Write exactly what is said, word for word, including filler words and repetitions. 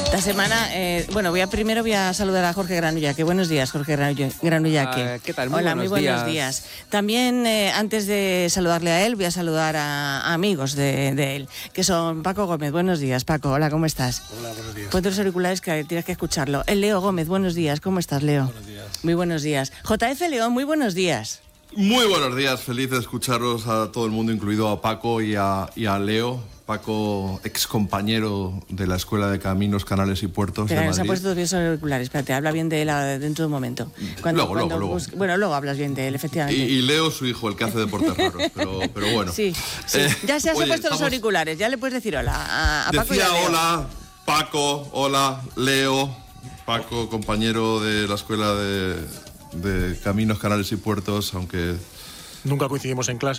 Esta semana, eh, bueno, voy a primero voy a saludar a Jorge Granullaque. Buenos días, Jorge Granullaque. Uh, ¿Qué tal? Muy Hola, buenos muy buenos días. días. También, eh, antes de saludarle a él, voy a saludar a, a amigos de, de él, que son Paco Gómez. Buenos días, Paco. Hola, ¿cómo estás? Hola, buenos días. Ponte los auriculares que tienes que escucharlo. El Leo Gómez, buenos días. ¿Cómo estás, Leo? Buenos días. Muy buenos días. J F León, muy buenos días. Muy buenos días, feliz de escucharos a todo el mundo, incluido a Paco y a, y a Leo. Paco, ex compañero de la Escuela de Caminos, Canales y Puertos Pero de nos ha Madrid. puesto los auriculares. Espérate, habla bien de él a- dentro de un momento. Cuando, Luego, cuando luego, luego. busque- Bueno, luego hablas bien de él, Y, efectivamente. y Leo, su hijo, el que hace deportes raros, pero, pero bueno. Sí, sí. Eh, Ya se has oye, puesto los estamos- auriculares, ya le puedes decir hola a, a Paco y Decía a Leo. hola, Paco, hola, Leo. Paco, compañero de la Escuela de, de Caminos, Canales y Puertos, aunque... Nunca coincidimos en clase.